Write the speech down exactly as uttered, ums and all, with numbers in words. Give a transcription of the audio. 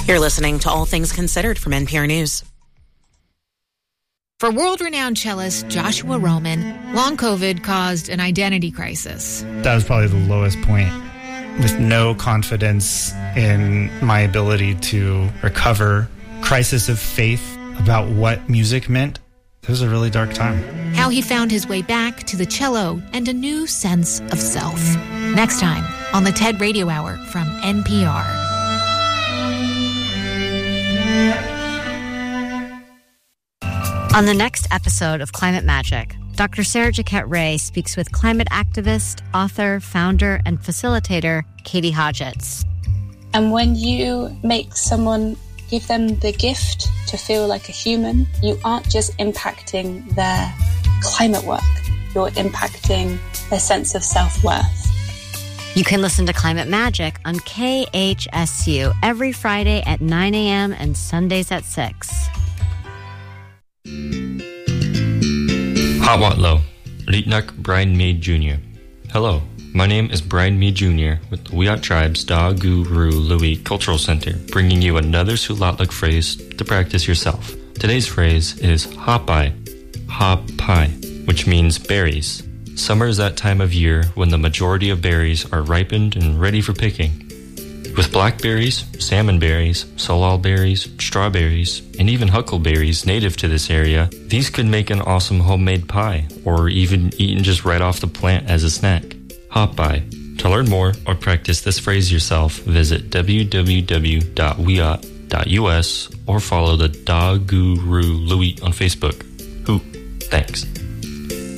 You're listening to All Things Considered from N P R News. For world-renowned cellist Joshua Roman, long COVID caused an identity crisis. That was probably the lowest point. With no confidence in my ability to recover, crisis of faith about what music meant. It was a really dark time. How he found his way back to the cello and a new sense of self. Next time on the TED Radio Hour from N P R. On the next episode of Climate Magic, Doctor Sarah Jaquette Ray speaks with climate activist, author, founder, and facilitator Katie Hodgetts. And when you make someone, give them the gift to feel like a human, you aren't just impacting their climate work, you're impacting their sense of self-worth. You can listen to Climate Magic on K H S U every Friday at nine a.m. and Sundays at six. Hawatlo, Litnak Brian Mead Junior Hello, my name is Brian Mead Junior with the Wiyot Tribe's Da Guru Louis Cultural Center, bringing you another Sulatluk phrase to practice yourself. Today's phrase is Hapai, Hapai, which means berries. Summer is that time of year when the majority of berries are ripened and ready for picking. With blackberries, salmonberries, solal berries, strawberries, and even huckleberries native to this area, these could make an awesome homemade pie, or even eaten just right off the plant as a snack. Hapai. To learn more or practice this phrase yourself, visit w w w dot wiyot dot u s or follow the Da Guru Louis on Facebook. Who? Thanks.